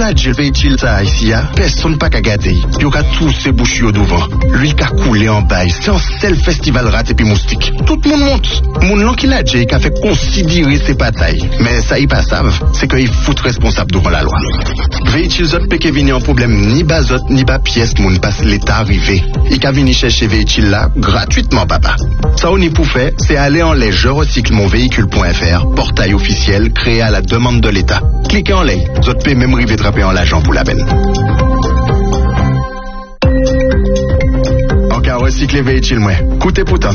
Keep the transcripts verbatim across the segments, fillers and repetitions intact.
la gel véhicule ça ici, personne pas qu'à garder. Yo ka tous ces bouchures devant. L'huile ka coulé en bas. C'est un seul festival rat et puis moustique. Tout le monde monte. Mon lan qui l'a dit, qui a fait considérer ses batailles. Mais ça y pas savent, c'est qu'il fout responsable devant la loi. Véhicule zot pe ke vini en problème ni bazot ni ba pièce moun passe l'état arrivé. Il ka vini chercher véhicule là gratuitement papa. Ça on y pour faire, c'est aller en les je recycle mon véhicule point f r, portail officiel créé à la demande de l'État. Cliquez en les, zot pe même rive trapper en l'argent pour la peine. Encore recycler véhicule moi. Coûtez poutan.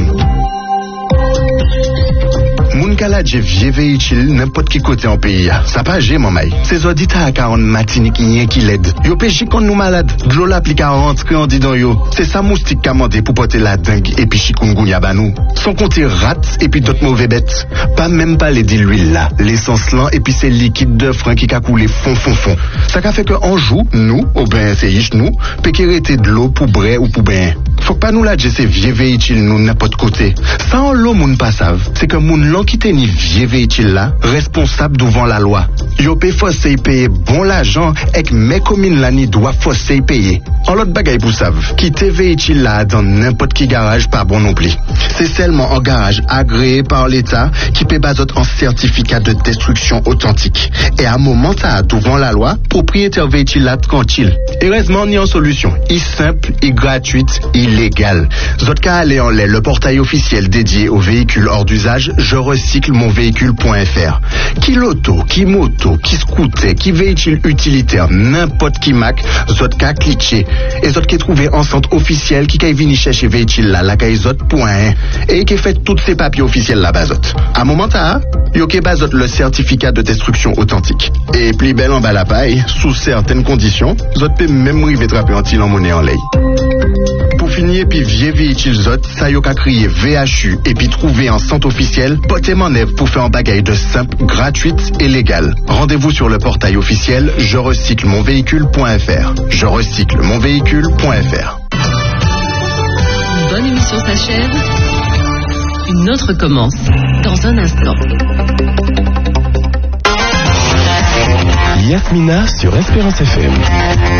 Moun kala dje vieux véhicule n'importe qui côté en pays. Ça pas j'ai mon maï. Ces auditeurs à quarante matinique rien qui l'aide. Yo péchi kon nous malade. Glo l'applique à rentrer en didon yo. C'est ça moustique qu'a mandé pour porter la dengue et puis chikungunya banou. Son compter rate et puis d'autres mauvais bêtes. Pas même pas les l'huile là. L'essence là et puis c'est liquide de frein qui a coulé fond fond fond. Ça qu'a fait que en joue, nous, ou ben c'est riche nous, peut qu'il de l'eau pour bray ou pour ben. Faut pas nous la dje ces vieux véhicules nous n'importe côté. Ça en l'eau moun pas savent. C'est que moun l'on qui ni vieux véhicule là, responsable devant la loi. Yo pe forcé payer bon l'argent et que mes communes là ni doivent forcer payer. En l'autre bagaille pour savent, quitter véhicule là dans n'importe qui garage pas bon non plus. C'est seulement un garage agréé par l'État qui peut baser en certificat de destruction authentique. Et à un moment ça devant la loi, propriétaire véhicule là tranquille. Heureusement ni en solution, i simple, i gratuite, illégale. Zot ka aller en lait le portail officiel dédié aux véhicules hors d'usage, je recycle mon véhicule point f r. Qui l'auto, qui moto, qui scooter, qui véhicule utilitaire, n'importe qui Mac, zot ka cliquer. Et zot qui trouvé en centre officiel qui kay vini chercher véhicule là, la kay zot point et qui fait tous ces papiers officiels là bas zot. À moment ta, yo ke bazot le certificat de destruction authentique. Et plus belle en bas la paille, sous certaines conditions, zot peut même rive trapper en til en monnaie en lait. Pour finir, puis vieux véhicule zot, ça yo ka crier V H U et puis trouver en centre officiel, potez manèvre pour faire un bagaille de simple, gratuite et légale. Rendez-vous sur le portail officiel je recycle mon véhicule point f r. Je recycle mon véhicule point f r. Une bonne émission s'achève. Une autre commence dans un instant. Yasmina sur Espérance F M.